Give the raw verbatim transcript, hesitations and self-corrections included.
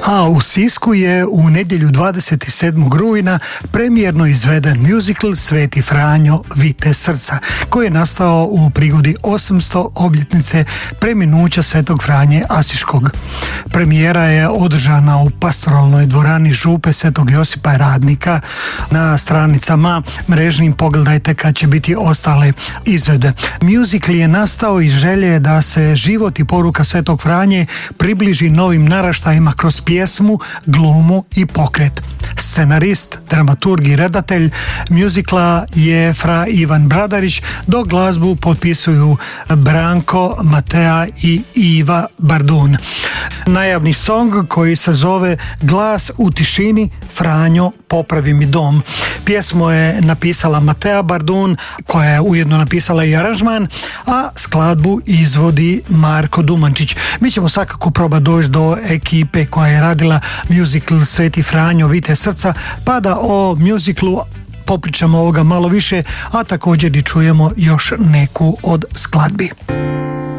A u Sisku je u nedjelju dvadeset sedmog rujna premijerno izveden musical Sveti Franjo Vite srca, koji je nastao u prigodi osamsto obljetnice preminuća Svetog Franje Asiškog. Premijera je održana u pastoralnoj dvorani Župe Svetog Josipa Radnika. Na stranicama mrežnim pogledajte kad će biti ostale izvede. Musical je nastao iz želje da se život i poruka Svetog Franje približi novim naraštajima kroz pjesmu, glumu i pokret. Scenarist, dramaturg i redatelj muzikla je fra Ivan Bradarić, dok glazbu potpisuju Branko, Matea i Iva Bardun. Najavni song koji se zove Glas u tišini, Franjo, popravi mi dom. Pjesmu je napisala Matea Bardun, koja je ujedno napisala i aranžman, a skladbu izvodi Marko Dumančić. Mi ćemo svakako probati doći do ekipe koja je radila musical Sveti Franjo Vite srca, pa da o musiclu popričamo ovoga malo više, a također i čujemo još neku od skladbi.